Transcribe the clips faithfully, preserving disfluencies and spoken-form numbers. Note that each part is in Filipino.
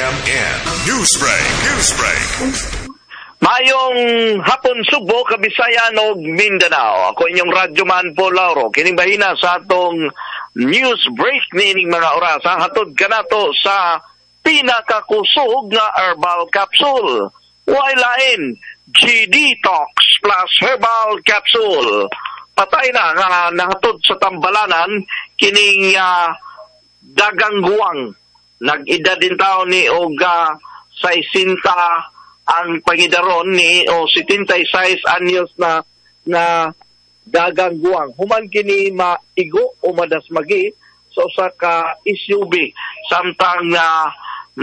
M N Newsbreak. Newsbreak. Mayong hapon Subo, Kabisayan o Mindanao. Ako inyong radyoman po, Lauro. Kining bahina sa atong news break nining mga oras. Ang hatod ka na to sa pinakakusog na herbal capsule. Why lain? G Detox plus herbal capsule. Patay na nga nahatod sa tambalanan kining uh, dagang guwang. Nag-ida din tao ni Oga saisinta ang pangidaron ni o setenta-seis anyos na na dagang guwang. Human kini maigo o madasmagi so sa ka S U V samtang na uh,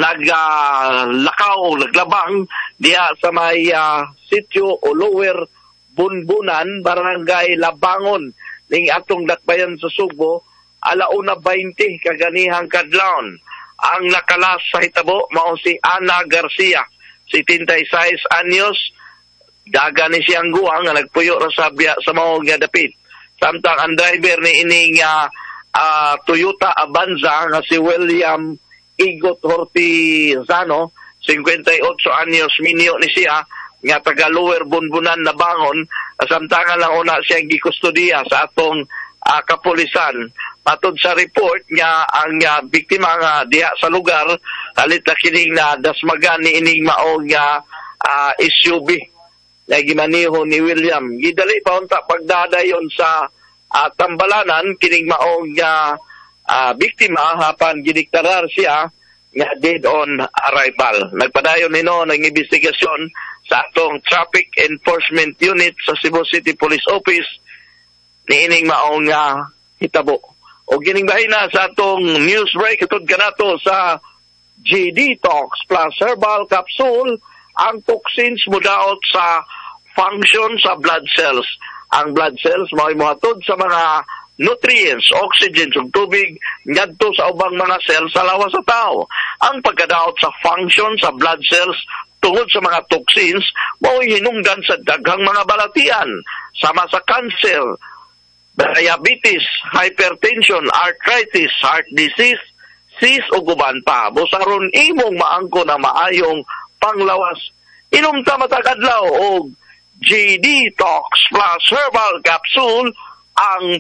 naglakaw, uh, naglabang diya sa may uh, sitio o lower Bunbunan, Barangay Labangon ning atong dakbayan sa Subo, alauna beinte kaganihang kadlawon. Ang nakalas sa hitabo mao si Ana Garcia, setenta-seis anyos, daga ni siyang guwang nga nagpuyo ra sa biya sa mao nga dapit. Samtang ang driver ni ining uh, uh, Toyota Avanza nga si William Igot Hortizano, cincuenta-ocho anyos, minyo ni siya nga taga Lower Bunbunan na bangon, samtang lang una siyang gikustudiya sa atong uh, kapulisan. Matod sa report nga ang uh, biktima nga diha sa lugar halit na kining na dasmagan ni ining mao nga uh, S U V na gimaniho ni William. Gidali pa unta pagdadayon sa uh, tambalanan kining mao nga uh, biktima hapan gidiktarar siya nga dead on arrival. Nagpadayon nino ng investigasyon sa atong Traffic Enforcement Unit sa Cebu City Police Office ni ining mao nga hitabo. O gining bahina sa atong news break, itod ka na to sa G Detox plus herbal capsule, ang toxins mo daot sa function sa blood cells. Ang blood cells mo ay mohatod sa mga nutrients, oxygen, ug tubig ngadto sa ubang mga cells sa lawas sa tao. Ang pagkadaot sa function sa blood cells tungod sa mga toxins mao hinungdan sa daghang mga balatian sama sa cancer, diabetes, hypertension, arthritis, heart disease, sis o guban pa. Busaron imong maangko na maayong panglawas. Inom ta matag adlaw og G Detox plus herbal capsule, ang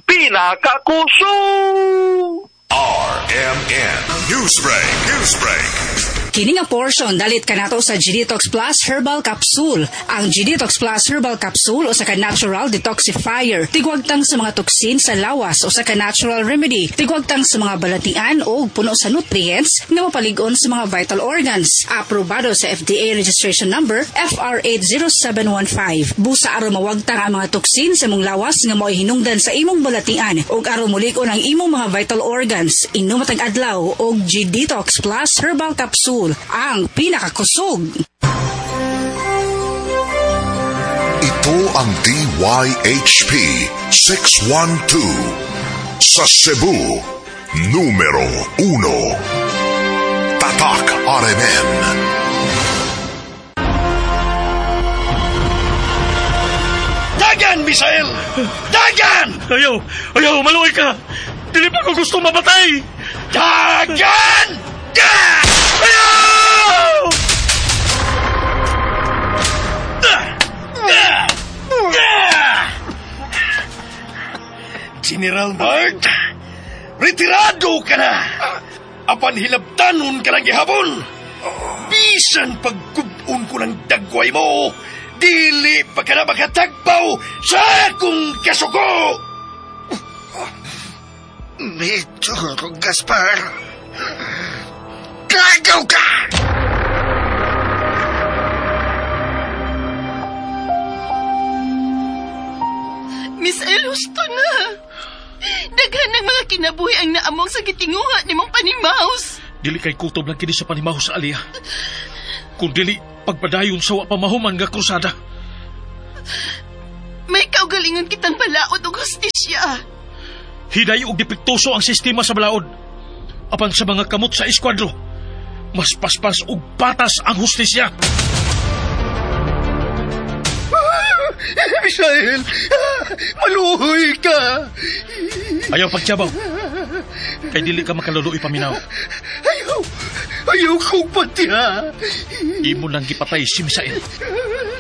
pinakakusog. R M N Newsbreak. Newsbreak. Kini nga portion dalit kanato sa G Detox Plus Herbal Capsule. Ang G Detox Plus Herbal Capsule o sa ka natural detoxifier. Tigwagtang sa mga toxin sa lawas o sa ka natural remedy. Tigwagtang sa mga balatian o puno sa nutrients na mapalig-on sa mga vital organs. Aprobado sa F D A registration number F R eight zero seven one five. Busa aron mawagtang ang mga toxin sa mong lawas nga mo'y hinungdan sa imong balatian o aron mulig-on ang imong mga vital organs. Inom matag adlaw og G Detox Plus Herbal Capsule, ang pinakakusog. Ito ang D Y H P six one two sa Cebu, numero uno. Tatak R M N. Dagan, Misael! Dagan! Ayaw! Ayaw! Maluwi ka! Dili pa ko gusto mabatay! Dagan! Dagan! Ayaw! General Bart, retirado ka na. Apan hilabtanon ka lang gihapon. Bisan pagkubun ko ng dagway mo, dili pa ka na makatagpaw sa akong kasuko. Medyo, Gaspar. Gagaw ka! Miss El, husto na. Daghan ng mga kinabuhi ang naamong sa gitinguha ni mong panimaos. Dili kay kutob lang kini sa panimahos sa Alia. Kung dili, pagpadayon sa wa pamahuman nga krusada. May kaugalingon kitang balaod o hustisya. Hiday og dipiktuso ang sistema sa balaod. Apan sa mga kamot sa eskwadro, mas paspas og patas ang hustisya. Misael, maluhoy ka. Ayaw pagtiyabaw. Kay dili ka makaluloy paminaw. Ayaw, ayaw ayaw kong patya. Imo nang gipatay si Misael.